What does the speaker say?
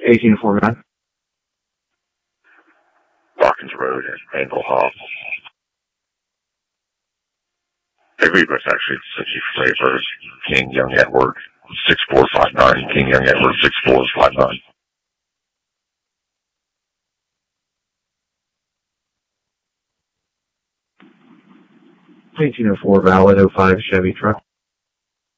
1804 man. Dawkins Road at Angle Hall. I believe that's actually City Flavor, King Young Edward, 6459, King Young Edward, 6459. 1804 valid 05 Chevy truck.